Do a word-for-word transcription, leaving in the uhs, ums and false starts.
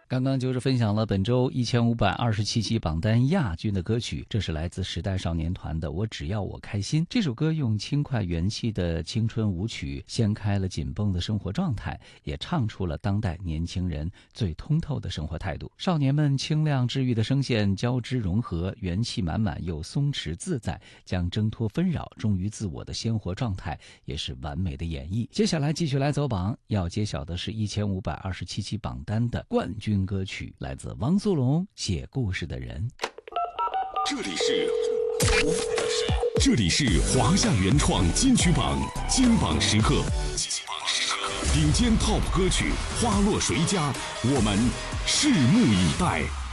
刚刚就是分享了本周一千五百二十七期榜单亚军的歌曲，这是来自时代少年团的《我只要我开心》。这首歌用轻快元气的青春舞曲掀开了紧绷的生活状态，也唱出了当代年轻人最通透的生活态度。少年们清亮治愈的声线交织融合，元气满满又松弛自在，将挣脱纷扰忠于自我的鲜活状态也是完美的演绎。接下来继续来走榜，要揭晓的是一千五百二十七期榜单的冠军歌曲，来自汪苏泷《写故事的人》。 这里是这里是华夏原创金曲榜金榜时刻，顶尖 T O P 歌曲花落谁家，我们拭目以待。